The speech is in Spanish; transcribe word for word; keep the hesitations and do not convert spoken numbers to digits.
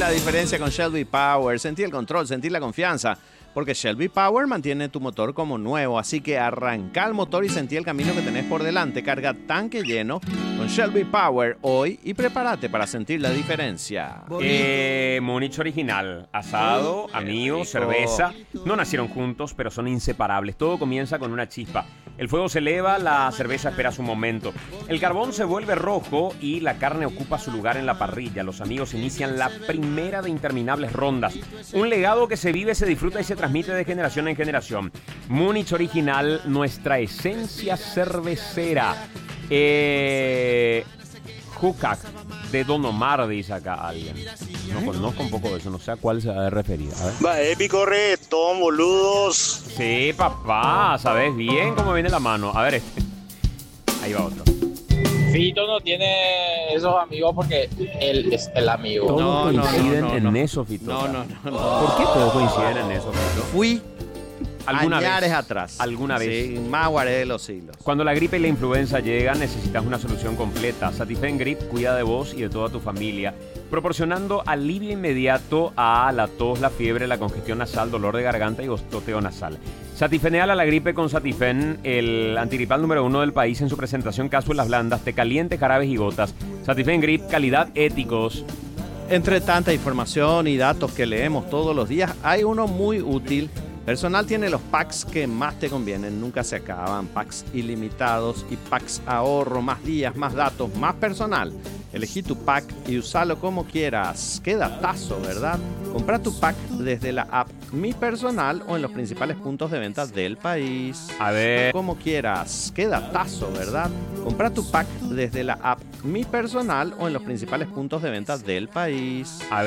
la diferencia con Shelby Power. Sentí el control, sentí la confianza. Porque Shelby Power mantiene tu motor como nuevo. Así que arranca el motor y sentí el camino que tenés por delante. Carga tanque lleno con Shelby Power hoy y prepárate para sentir la diferencia. Eh, Múnich original. Asado, amigos, cerveza. No nacieron juntos, pero son inseparables. Todo comienza con una chispa. El fuego se eleva, la cerveza espera su momento. El carbón se vuelve rojo y la carne ocupa su lugar en la parrilla. Los amigos inician la primera de interminables rondas. Un legado que se vive, se disfruta y se transmite de generación en generación. Múnich original, nuestra esencia cervecera. Eh... Hukak de Don Omar, dice acá alguien. No conozco un poco de eso, no sé a cuál se va a referir. A ver. Va, épico reggaetón, boludos. Sí, papá, sabes bien cómo viene la mano. A ver este. Ahí va otro. Fito no tiene esos amigos porque él es el amigo. Todos No, no, coinciden no, no, en no. eso, Fito. No, no, no, no. ¿Por qué todos coinciden en eso, Fito? Fui ¿Alguna añares vez? atrás. ¿Alguna vez? Sí, más guaré de los siglos. Cuando la gripe y la influenza llegan, necesitas una solución completa. Satifen Grip cuida de vos y de toda tu familia, proporcionando alivio inmediato a la tos, la fiebre, la congestión nasal, dolor de garganta y goteo nasal. Satifeneal a la gripe con Satifen, el antigripal número uno del país en su presentación cápsulas blandas, té caliente, jarabes y gotas. Satifen Grip, calidad éticos. Entre tanta información y datos que leemos todos los días, hay uno muy útil. Personal tiene los packs que más te convienen, nunca se acaban, packs ilimitados y packs ahorro, más días, más datos, más personal. Elegí tu pack y usalo como quieras. Qué datazo, ¿verdad? Compra tu pack desde la app Mi Personal o en los principales puntos de venta del país. A ver. Como quieras. Qué datazo, ¿verdad? Compra tu pack desde la app Mi Personal o en los principales puntos de venta del país. A